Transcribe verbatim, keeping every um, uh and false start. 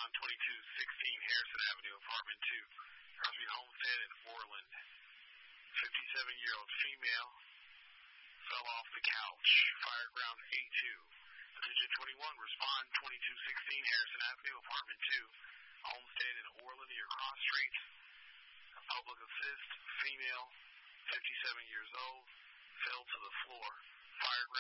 respond twenty-two sixteen Harrison Avenue, apartment two, Crosby Homestead in Orland. fifty-seven-year-old female fell off the couch. Fire ground A two. Attention twenty-one, respond twenty-two sixteen Harrison Avenue, apartment two, Homestead in Orland near Cross Street. Public assist, female, fifty-seven years old, fell to the floor. Fire ground